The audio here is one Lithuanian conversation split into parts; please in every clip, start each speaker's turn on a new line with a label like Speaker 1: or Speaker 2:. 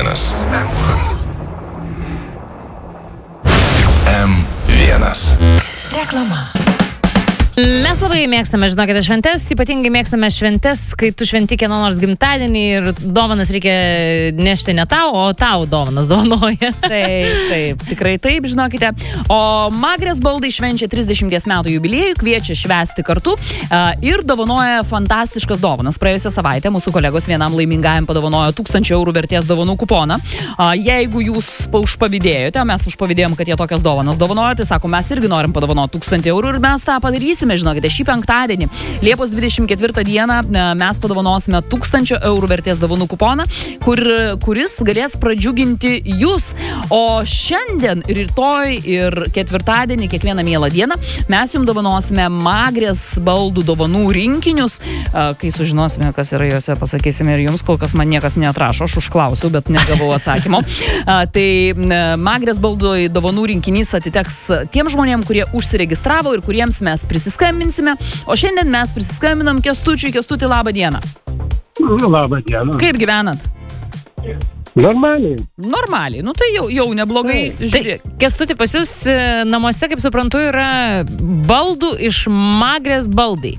Speaker 1: M1.
Speaker 2: Reklama.
Speaker 3: Mes labai mėgstame, žinokite, šventes, ypatingai mėgstame šventes, kai tu šventi kieno nors gimtadienį ir dovanas reikia nešti ne tau, o tau dovanas dovanoja.
Speaker 2: Taip, tikrai taip, žinokite. O Magrės baldai švenčia 30 metų jubiliejų, kviečia švęsti kartu ir dovanoja fantastiškas dovanas. Praėjusią savaitę mūsų kolegos vienam laimingajam padovanojo 1000 eurų vertės dovanų kuponą. Jeigu jūs užpavydėjote, mes užpavydėjom, kad jie tokias dovanas dovanoja, tai sako, mes irgi norim padovanoti 1000 eurų ir mes tą padarysime. Žinokite, šį penktadienį, Liepos 24 dieną, mes padovanosime 1000 eurų vertės dovanų kuponą, kuris galės pradžiuginti jūs. O šiandien, rytoj ir ketvirtadienį, kiekvieną mielą dieną, mes jums dovanosime Magrės baldų dovanų rinkinius. Kai sužinosime, kas yra juose, pasakysime ir jums, kol kas man niekas neatrašo, aš užklausiau, bet negavau atsakymo. Tai Magrės baldų dovanų rinkinys atiteks tiem žmonėm, kurie užsiregistravo ir kuriems mes prisiskambinsime. O šiandien mes prisiskambinam Kęstučiui. Kęstuti, labą dieną.
Speaker 4: Labą dieną.
Speaker 2: Kaip gyvenat?
Speaker 4: Normaliai.
Speaker 2: Normaliai. Nu tai jau neblogai.
Speaker 3: Tai, Kęstuti, pas jūs namuose, kaip suprantu, yra baldų iš Magrės baldai.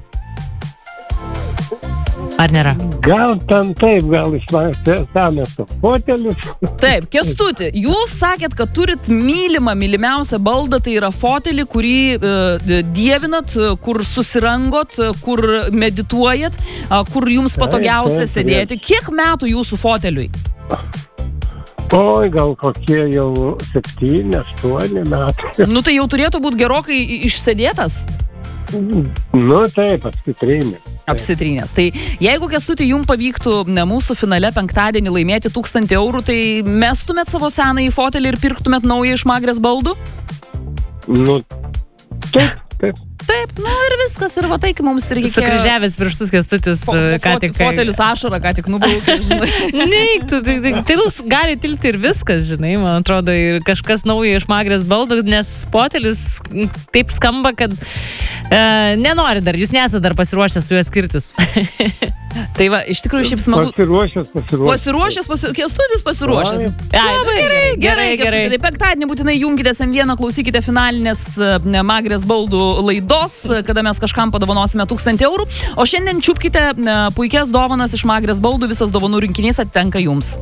Speaker 3: Ar nėra?
Speaker 4: Gal ten taip, gal iš senas fotelis.
Speaker 2: Taip, Kęstuti, jūs sakėt, kad turit mylimiausią baldą, tai yra fotelį, kurį dievinat, kur susirangot, kur medituojat, kur jums patogiausia sėdėti. Kiek metų jūsų foteliui?
Speaker 4: Oi, gal kokie jau 7-8 metai.
Speaker 2: Nu tai jau turėtų būti gerokai išsėdėtas?
Speaker 4: Nu taip,
Speaker 2: Apsitrynęs. Tai jeigu, Kęstuti, jums pavyktų mūsų finale penktadienį laimėti 1000 eurų, tai mestumėt savo senąjį fotelį ir pirktumėt naują iš Magrės baldų?
Speaker 4: Nu, taip.
Speaker 2: Taip, nu ir viskas, ir va tai, kai mums reikėjo...
Speaker 3: Sukryžiavęs pirštus Kęstutis, ką tik...
Speaker 2: Fotelis ašarą, ką tik nubraukė, žinai.
Speaker 3: Neiktų, tai gali tilti ir viskas, žinai, man atrodo, ir kažkas naujo iš Magrės baldų, nes fotelis taip skamba, kad nenori dar, jūs nesate dar pasiruošęs su juo skirtis. Tai va, iš tikrųjų šiaip smagu... Pasiruošęs, Kęstutis pasiruošęs. Gerai. Tai penktadienį būtinai jungitės M1, klausykite finalinės Magrės baldų laidos, kada mes kažkam padovanosime 1000 eurų. O šiandien čiupkite puikias dovanas iš Magrės baldų, visas dovanų rinkinys atitenka jums.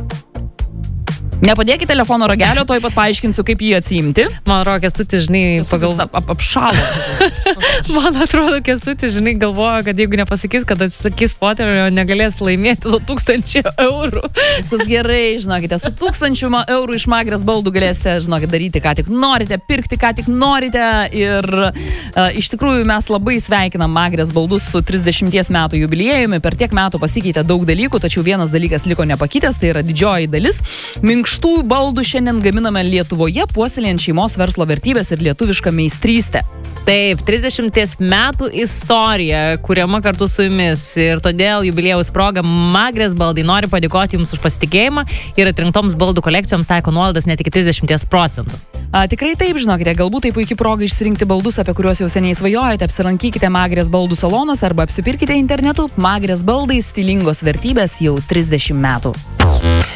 Speaker 3: Nepadėkite telefono ragelio, toj pat paaiškinsiu, kaip jį atsiimti. Man atrodo, Kęstutis, žinai,
Speaker 2: apšalo.
Speaker 3: Man atrodo, Kęstutis, žinai, galvoja, kad jeigu nepasakys, kad atsisakys fotelio, negalės laimėti 1000 eurų.
Speaker 2: Viskas gerai, žinokite, su 1000 eurų iš Magrės baldų galėsite, žinokite, daryti, ką tik norite, pirkti, ką tik norite. Ir iš tikrųjų mes labai sveikinam Magrės baldus su 30 metų jubiliejumi. Per tiek metų pasikeitė daug dalykų, tačiau vienas dalykas liko nepakitęs, tai yra didžioji dalis. Minkštų baldų šiandien gaminame Lietuvoje, puoselėjant šeimos verslo vertybės ir lietuvišką meistrystę.
Speaker 3: Taip, 30 metų istorija, kuriama kartu su jumis. Ir todėl jubiliejaus proga Magrės baldai nori padėkoti jums už pasitikėjimą ir atrinktoms baldų kolekcijoms taiko nuolaidas net iki 30%.
Speaker 2: Tikrai taip, žinokite, galbūt tai puikiai proga išsirinkti baldus, apie kuriuos jau seniai svajojate. Apsilankykite Magrės baldų salonos arba apsipirkite internetu. Magrės baldai, stilingos vertybės jau 30 metų.